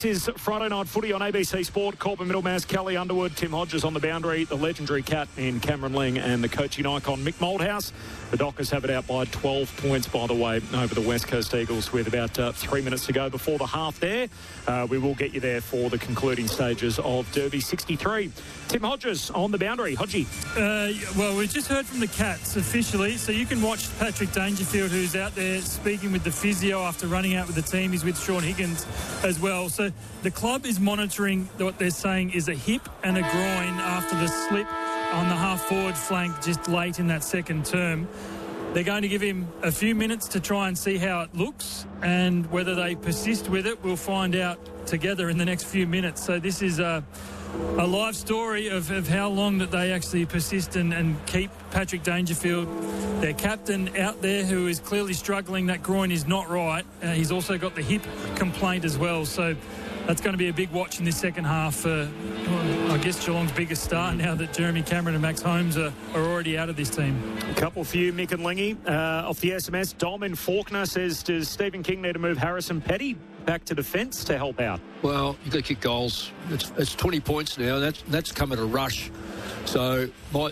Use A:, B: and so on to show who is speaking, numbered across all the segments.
A: This is Friday Night Footy on ABC Sport. Corbin Middlemass, Kelly Underwood, Tim Hodges on the boundary, the legendary Cat in Cameron Ling, and the coaching icon Mick Moldhouse. The Dockers have it out by 12 points, by the way, over the West Coast Eagles with about 3 minutes to go before the half there. We will get you there for the concluding stages of Derby 63. Tim Hodges on the boundary. Hodgie.
B: Well, we just heard from the Cats officially, so you can watch Patrick Dangerfield, who's out there speaking with the physio after running out with the team. He's with Sean Higgins as well. So the club is monitoring what they're saying is a hip and a groin after the slip on the half-forward flank just late in that second term. They're going to give him a few minutes to try and see how it looks, and whether they persist with it, we'll find out together in the next few minutes. So this is a live story of how long that they actually persist and keep Patrick Dangerfield, their captain, out there, who is clearly struggling. That groin is not right. He's also got the hip complaint as well. So that's going to be a big watch in this second half for, I guess, Geelong's biggest star now that Jeremy Cameron and Max Holmes are already out of this team.
A: A couple for you, Mick and Lingy. Off the SMS, Dom in Faulkner says, does Stephen King need to move Harrison Petty back to defence to help out?
C: Well, you've got to kick goals. It's 20 points now. That's come at a rush. So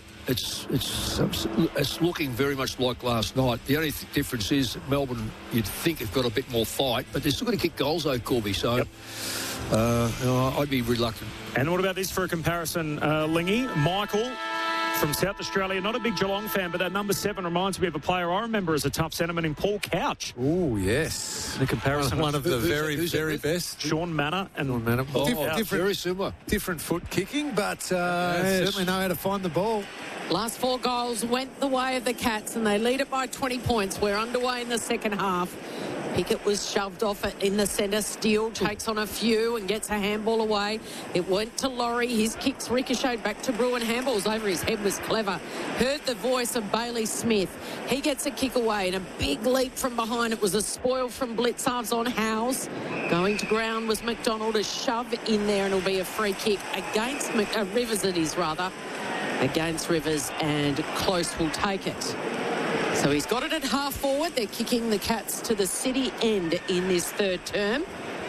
C: it's looking very much like last night. The only difference is Melbourne, you'd think, have got a bit more fight, but they're still going to kick goals, though, Corby. So
A: yep.
C: I'd be reluctant.
A: And what about this for a comparison, Lingy? Michael from South Australia, not a big Geelong fan, but that number 7 reminds me of a player I remember as a tough sentiment in Paul Couch.
D: Oh, yes.
A: The comparison.
D: One of the very best.
A: Sean Manor.
D: Different,
C: very similar.
D: Different foot kicking, but certainly know how to find the ball.
E: Last 4 goals went the way of the Cats, and they lead it by 20 points. We're underway in the second half. Pickett was shoved off in the centre. Steele takes on a few and gets a handball away. It went to Laurie. His kicks ricocheted back to Bruin. Handballs over his head was clever. Heard the voice of Bailey Smith. He gets a kick away and a big leap from behind. It was a spoil from Blitzarves on Howes. Going to ground was McDonald. A shove in there, and it'll be a free kick against Rivers, it is rather. Against Rivers, and Close will take it. So he's got it at half forward. They're kicking the Cats to the city end in this third term.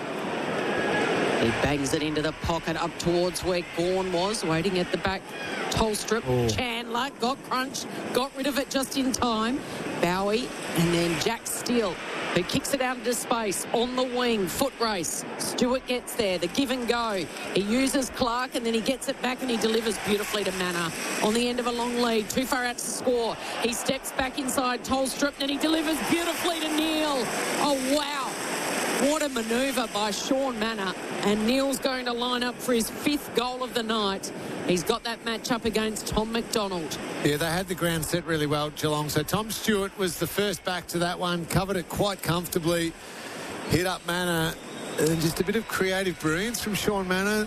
E: He bangs it into the pocket up towards where Gawn was, waiting at the back Tolstrup. Chandler got crunched, got rid of it just in time. Bowie, and then Jack Steele, who kicks it out into space on the wing. Foot race. Stewart gets there. The give and go. He uses Clark, and then he gets it back and he delivers beautifully to Manor on the end of a long lead. Too far out to score. He steps back inside Tolstrup, and he delivers beautifully to Neil. Oh, wow. What a manoeuvre by Sean Manor. And Neil's going to line up for his 5th goal of the night. He's got that match up against Tom McDonald.
D: Yeah, they had the ground set really well, Geelong. So Tom Stewart was the first back to that one, covered it quite comfortably, hit up Manor, and just a bit of creative brilliance from Sean Manor.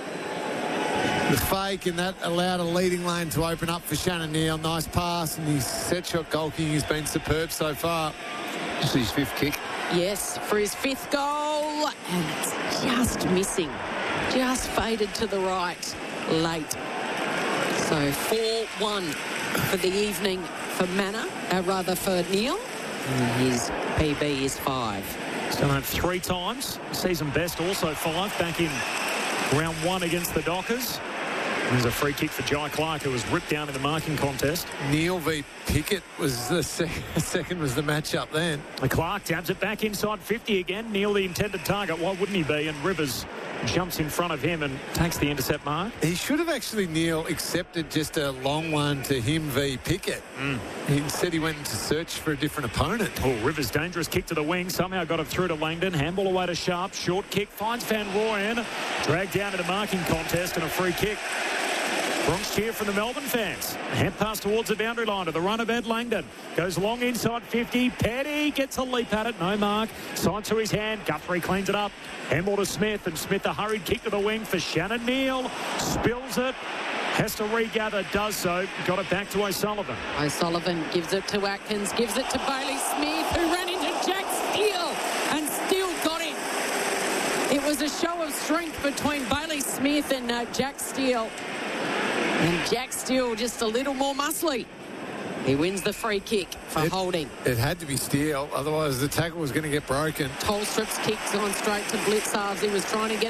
D: The fake, and that allowed a leading lane to open up for Shannon Neal. Nice pass, and his set shot goal kicking has been superb so far.
C: This is his 5th kick.
E: Yes, for his 5th goal, and it's just missing. Just faded to the right late. So 4-1 for the evening for Manor, rather for Neil. And his PB is 5.
A: He's done that 3 times. Season best also 5 back in round 1 against the Dockers. There's a free kick for Jai Clark, who was ripped down in the marking contest.
D: Neil v Pickett was the second was the matchup then.
A: Clark dabs it back inside 50 again. Neil the intended target. Why wouldn't he be? And Rivers jumps in front of him and takes the intercept mark.
D: He should have actually, Neil, accepted just a long one to him v Pickett. Instead, he went to search for a different opponent.
A: Oh, Rivers, dangerous kick to the wing. Somehow got it through to Langdon. Handball away to Sharp. Short kick finds Van Rooyen. Dragged down in the marking contest and a free kick. Bronx cheer from the Melbourne fans. Hand pass towards the boundary line to the runner, Ed Langdon. Goes long inside 50. Petty gets a leap at it. No mark. Signed to his hand. Guthrie cleans it up. Handball to Smith. And Smith a hurried kick to the wing for Shannon Neal. Spills it. Has to regather. Does so. Got it back to O'Sullivan.
E: O'Sullivan gives it to Atkins. Gives it to Bailey Smith, who ran into Jack Steele. And Steele got him. It was a show of strength between Bailey Smith and Jack Steele. And Jack Steele just a little more muscly. He wins the free kick for holding.
D: It had to be Steele, otherwise the tackle was going to get broken.
E: Tolstrup's kick's gone straight to Blitzarves. He was trying to get